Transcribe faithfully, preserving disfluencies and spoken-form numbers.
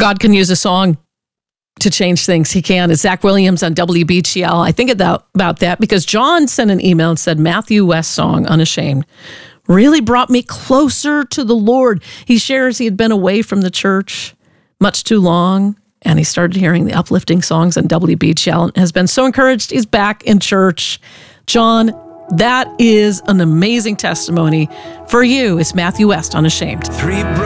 God can use a song to change things. He can. It's Zach Williams on W B G L. I think about, about that because John sent an email and said, Matthew West's song, Unashamed, really brought me closer to the Lord. He shares he had been away from the church much too long, and he started hearing the uplifting songs on W B G L and has been so encouraged. He's back in church. John, that is an amazing testimony for you. It's Matthew West, Unashamed. Three